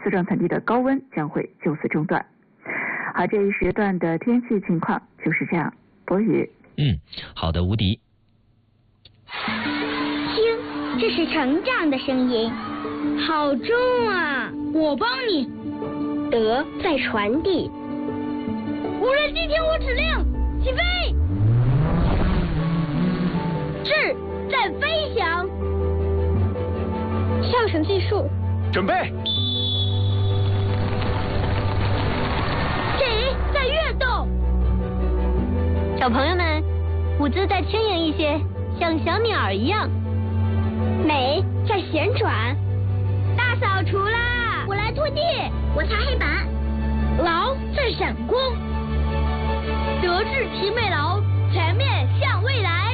四川盆地的高温将会就此中断。好，这一时段的天气情况就是这样。博宇， 好的，无敌。 听，这是成长的声音，好重啊！ 我帮你。 德在传递。 无人机听我指令，起飞。 智在飞翔。上升技术， 准备。 己在跃动。 小朋友们，舞姿再轻盈一些，像小鸟一样。 美在旋转。大扫除啦！我来拖地，我擦黑板。 劳在闪光。德智体美劳，全面向未来。